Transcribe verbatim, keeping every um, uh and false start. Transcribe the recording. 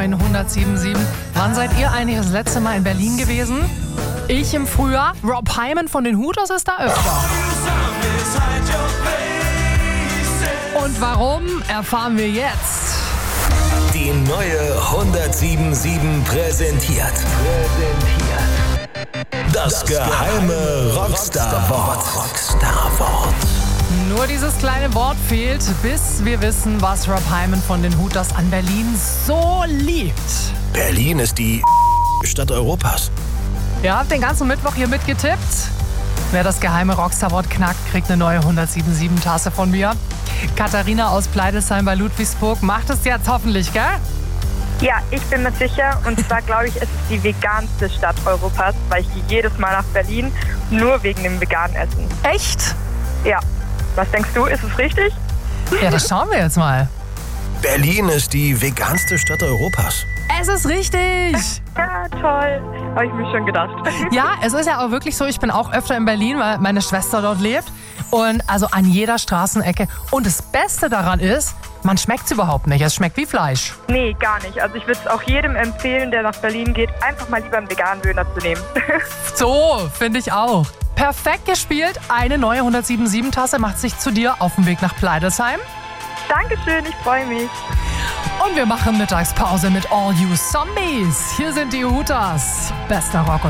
hundertsieben Komma sieben. Wann seid ihr eigentlich das letzte Mal in Berlin gewesen? Ich im Frühjahr. Rob Hyman von den Hooters ist da öfter. Und warum, erfahren wir jetzt. Die neue hundertsieben Komma sieben präsentiert. Präsentiert. Das, das geheime Rockstar-Wort. Rockstar-Wort. Nur dieses kleine Wort fehlt, bis wir wissen, was Rob Hyman von den Hooters an Berlin so liebt. Berlin ist die Stadt Europas. Ihr habt den ganzen Mittwoch hier mitgetippt. Wer das geheime Rockstar-Wort knackt, kriegt eine neue hundertsieben Komma sieben Tasse von mir. Katharina aus Pleidelsheim bei Ludwigsburg macht es jetzt hoffentlich, gell? Ja, ich bin mir sicher. Und zwar glaube ich, es ist die veganste Stadt Europas, weil ich gehe jedes Mal nach Berlin, nur wegen dem veganen Essen. Echt? Ja. Was denkst du, ist es richtig? Ja, das schauen wir jetzt mal. Berlin ist die veganste Stadt Europas. Es ist richtig! Ja, toll. Habe ich mir schon gedacht. Ja, es ist ja auch wirklich so, ich bin auch öfter in Berlin, weil meine Schwester dort lebt. Und also an jeder Straßenecke. Und das Beste daran ist, man schmeckt es überhaupt nicht. Es schmeckt wie Fleisch. Nee, gar nicht. Also ich würde es auch jedem empfehlen, der nach Berlin geht, einfach mal lieber einen veganen Döner zu nehmen. So, finde ich auch. Perfekt gespielt. Eine neue hundertsieben Komma sieben Tasse macht sich zu dir auf dem Weg nach Pleidelsheim. Dankeschön, ich freue mich. Und wir machen Mittagspause mit All You Zombies. Hier sind die Hooters. Bester Rock und